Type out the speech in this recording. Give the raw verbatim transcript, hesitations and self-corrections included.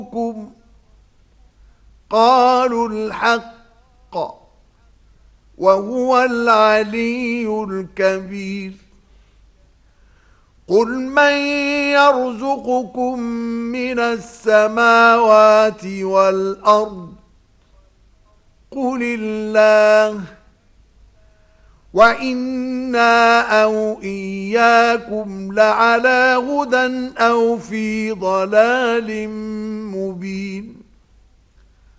يرزقكم قالوا الحق وهو العلي الكبير قل من يرزقكم من السماوات والأرض قل الله وإنا أو إياكم لعلى هدى أو في ضلال مبين